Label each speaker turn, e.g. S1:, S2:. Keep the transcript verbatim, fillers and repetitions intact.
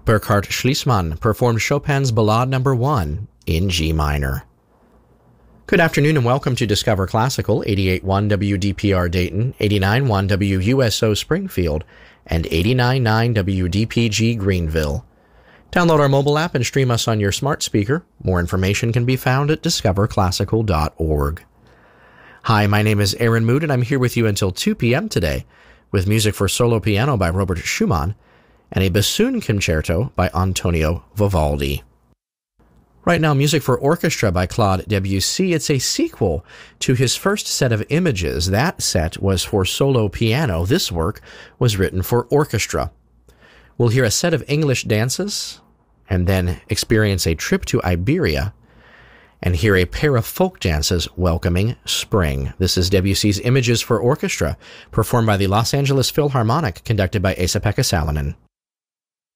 S1: Burkhard Schließmann performed Chopin's Ballade Number one in G minor. Good afternoon and welcome to Discover Classical, eighty-eight point one W D P R Dayton, eighty-nine point one W U S O Springfield, and eighty-nine point nine W D P G Greenville. Download our mobile app and stream us on your smart speaker. More information can be found at discover classical dot org. Hi, my name is Aaron Mood, and I'm here with you until two p.m. today with music for solo piano by Robert Schumann and a bassoon concerto by Antonio Vivaldi. Right now, music for orchestra by Claude Debussy. It's a sequel to his first set of images. That set was for solo piano. This work was written for orchestra. We'll hear a set of English dances and then experience a trip to Iberia and hear a pair of folk dances welcoming spring. This is Debussy's Images for Orchestra, performed by the Los Angeles Philharmonic, conducted by Esa-Pekka Salonen.